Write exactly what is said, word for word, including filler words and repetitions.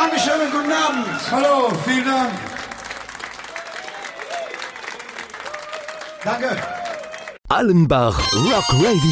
Dankeschön und guten Abend. Hallo, vielen Dank. Danke. Allenbach Rock Radio.